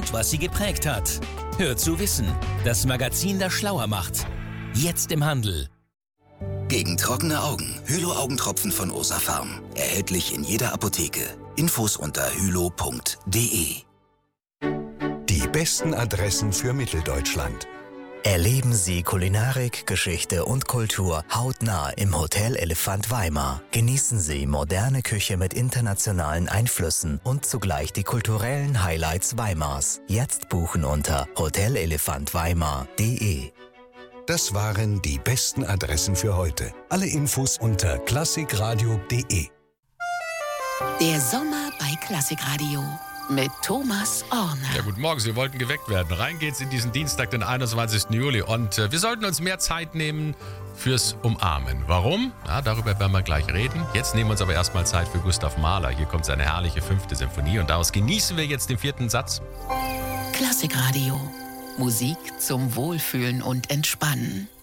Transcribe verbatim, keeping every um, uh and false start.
und was sie geprägt hat. Hört zu Wissen, das Magazin, das schlauer macht. Jetzt im Handel. Gegen trockene Augen. Hylo-Augentropfen von Osafarm. Erhältlich in jeder Apotheke. Infos unter hylo punkt de. Die besten Adressen für Mitteldeutschland. Erleben Sie Kulinarik, Geschichte und Kultur hautnah im Hotel Elefant Weimar. Genießen Sie moderne Küche mit internationalen Einflüssen und zugleich die kulturellen Highlights Weimars. Jetzt buchen unter hotel elefant weimar punkt de. Das waren die besten Adressen für heute. Alle Infos unter klassikradio punkt de. Der Sommer bei Klassikradio mit Thomas Orner. Ja, guten Morgen, Sie wollten geweckt werden. Rein geht's in diesen Dienstag, den einundzwanzigsten Juli. Und äh, wir sollten uns mehr Zeit nehmen fürs Umarmen. Warum? Ja, darüber werden wir gleich reden. Jetzt nehmen wir uns aber erstmal Zeit für Gustav Mahler. Hier kommt seine herrliche fünfte Symphonie und daraus genießen wir jetzt den vierten Satz. Klassikradio. Musik zum Wohlfühlen und Entspannen.